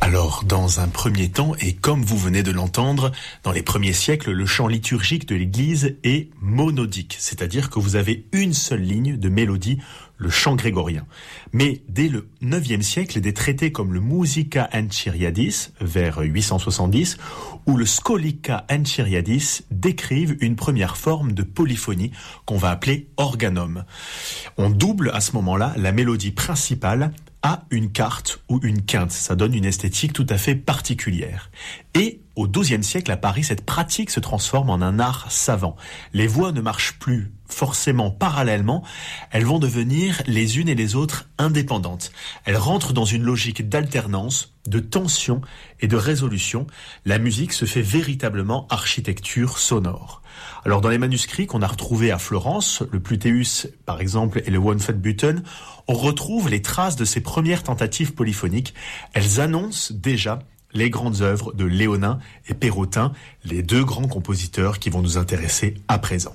Alors, dans un premier temps, et comme vous venez de l'entendre, dans les premiers siècles, le chant liturgique de l'Église est monodique, c'est-à-dire que vous avez une seule ligne de mélodie, le chant grégorien. Mais dès le IXe siècle, des traités comme le Musica Enchiriadis, vers 870, ou le Scholica Enchiriadis décrivent une première forme de polyphonie qu'on va appeler organum. On double à ce moment-là la mélodie principale à une quarte ou une quinte. Ça donne une esthétique tout à fait particulière. Et au XIIe siècle, à Paris, cette pratique se transforme en un art savant. Les voix ne marchent plus forcément parallèlement, elles vont devenir les unes et les autres indépendantes. Elles rentrent dans une logique d'alternance, de tension et de résolution. La musique se fait véritablement architecture sonore. Alors dans les manuscrits qu'on a retrouvés à Florence, le Plutéus par exemple et le Wohnfettbüttel, on retrouve les traces de ces premières tentatives polyphoniques. Elles annoncent déjà les grandes œuvres de Léonin et Perrotin, les deux grands compositeurs qui vont nous intéresser à présent.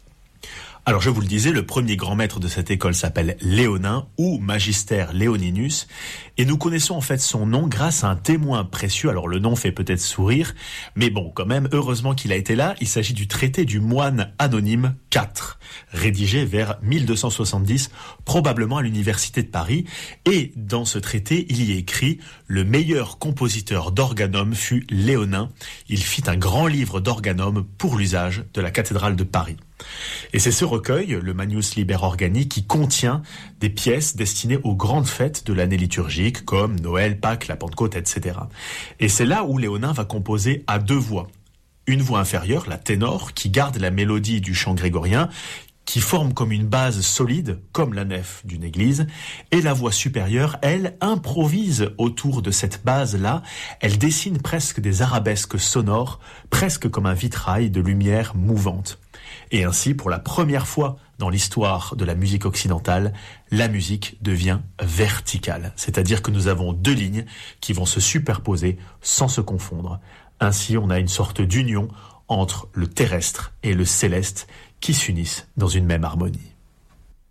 Alors je vous le disais, le premier grand maître de cette école s'appelle Léonin ou Magister Léoninus et nous connaissons en fait son nom grâce à un témoin précieux. Alors le nom fait peut-être sourire, mais bon quand même heureusement qu'il a été là. Il s'agit du traité du moine anonyme IV, rédigé vers 1270, probablement à l'université de Paris. Et dans ce traité, il y est écrit « Le meilleur compositeur d'organum fut Léonin. Il fit un grand livre d'organum pour l'usage de la cathédrale de Paris. » Et c'est ce recueil, le Magnus Liber Organi, qui contient des pièces destinées aux grandes fêtes de l'année liturgique, comme Noël, Pâques, la Pentecôte, etc. Et c'est là où Léonin va composer à deux voix. Une voix inférieure, la ténor, qui garde la mélodie du chant grégorien, qui forme comme une base solide, comme la nef d'une église, et la voix supérieure, elle, improvise autour de cette base-là, elle dessine presque des arabesques sonores, presque comme un vitrail de lumière mouvante. Et ainsi, pour la première fois dans l'histoire de la musique occidentale, la musique devient verticale. C'est-à-dire que nous avons deux lignes qui vont se superposer sans se confondre. Ainsi, on a une sorte d'union entre le terrestre et le céleste qui s'unissent dans une même harmonie.